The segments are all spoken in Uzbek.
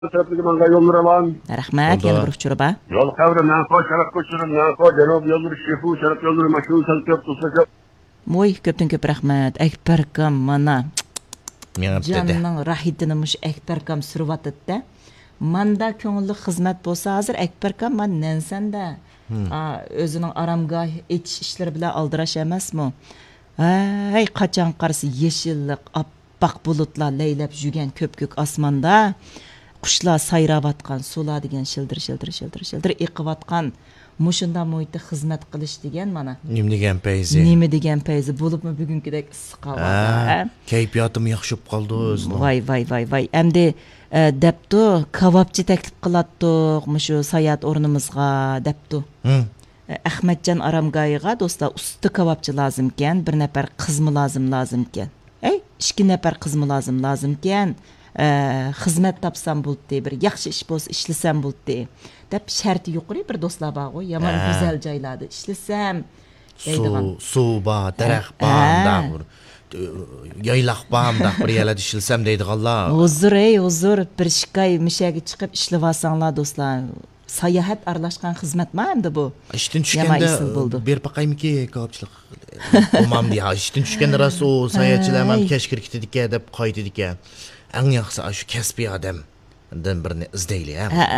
tarafdaki manga yolları alan. Rahmat, yana bir uçuruba. Yol kavramı, şarap koşturun, cenab yolları şefu, şarap yolları maşhur, şarap tutacak. Moy, köpten köp rahmat. Ekberkam mana. Mengap dedi. Canның rahitini muş Ekberkam sürüvatıdı. Manda köngüllü hizmet bolsa hazır Ekberkam man nensende. Özünün aramgah iç işleri bile aldıraş emasmı? Ay, qaçan qarısı yeşillik, appak bulutlar leylep jügen köpkük asmanda. Quşlar sayravatqan, sular degen şildir iqivatqan. Muşunda muhitda xizmat qilish degan mana. Nima degan payzi? Nima degan payzi bo'libmi bugünkidek issiq Kayfiyatim yaxshi bo'lib qoldi o'zim. Voy. Endi debdi, kebabchi taklif qilatdiq, mushu sayat o'rnimizga debdi. Ahmadjon aramgoyiga do'stlar usti kebabchi lozim ekan, bir nafar qizmi lozim ekan. Ikki nafar qizmi lozim ekan. Xizmat topsam bo'ldi, bir yaxshi ish bo'lsa ishlasam bo'ldi deb sharti yuqori bir do'stlar bor, yomon go'zal joylarda ishlasam deydigan. Suv bor, daraxt bor, yaylaq bor, bir yerlarda ishlasam deydiganlar. Huzur, bir shikay mishaga chiqib ishlab olsanglar do'stlar. Sayohat aralashgan xizmat endi bu. Ishdan tushganda bir paqaymiki ko'pchilik. Umam deya, ishdan tushganda rasu sayohatchilar ham kashkirkitdika deb qaytidika. Eng yaxshisi shu kasbiy odamdan birini izlaylik.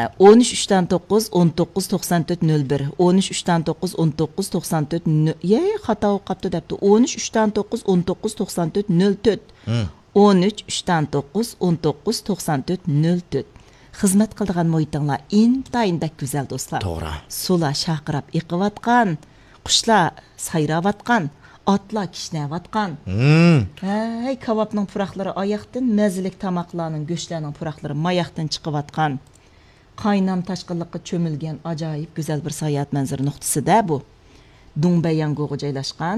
13 19 94 01 13 9 19 94 xato o'qibdi debdi. 13 9 19 94 04 13 9 19 94 04 xizmat qiladigan muhitinglar intayindak go'zal do'stlar. To'g'ri. Sular shaqirab iqivatgan, qushlar sayravatgan, atlar kishnavatgan. Kebabning puraqlari oyoqdan, mazalik tamoqlarning go'shtlarning puraqlari moyoqdan chiqivatgan. Qaynam tashqinlikqa cho'milgan ajoyib go'zal bir sayohat manzara nuqtasida bu. Dungbayango'ga joylashgan.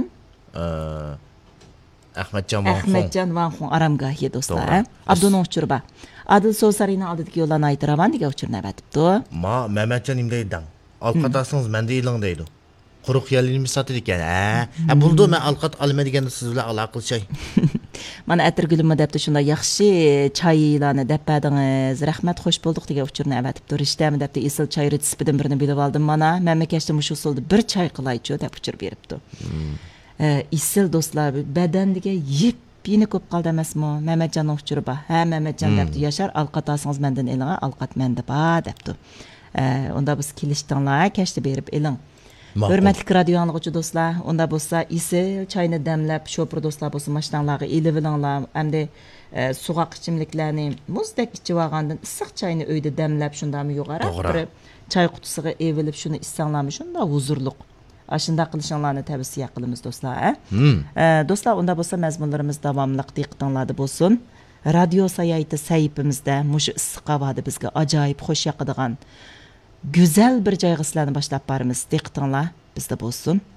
Ahmadjon Vanxon aramgohi do'stlar. Abdunong Churba. Adil So'sariyning oldidagi yo'llarni aytiraman degan uchurni avatibdi. Mehmetjon imdaydan. Alqatasınız mende ilang deydi. Quruq yalini satır ekan. Buldu men alqat alma deganda siz bilan aloqa qilshay. Mana atirgulimma debdi shunda yaxshi choylarni deb berdingiz. Rahmat, xo'sh bo'ldik degan uchurni avatibdi. Rishtami debdi esil choy retseptidan birini bilib oldim mana. Mamlakatda mush usulda bir choy qilaychi deb uchur beribdi. Isil do'stlar badandiga yeni ko'p qoldi emasmi? Mehmetjon uchurba. Mehmetjon debdi Yashar alqatasınız mendan elinga, alqat menda bor debdi. Unda biz kelishdinglar, kashta berib eling. Hürmetli radio anlıqçı dostlar, onda bolsa isil çayını demlep, şopur dostlar bolsa maştanlarga elib ilinglar, hamda suğaq ichimliklarni muzdek ichib olgandan issiq çayını uyda demlep, shundami yuqarab bir çay qutusiga evilib shuni ichsanglarmi, shunda huzurliq. Ashunda qilishinglarni tavsiya qilamiz do'stlar. Do'stlar, unda bo'lsa mazmunlarimiz davomliq diqqatinglarda bo'lsin. Radio sayyti sahifamizda mushu issiq havoda bizga ajoyib xo'sh yoqadigan güzel bir joyga sizlarni boshlab boramiz. Diqqatinglar bizda bo'lsin.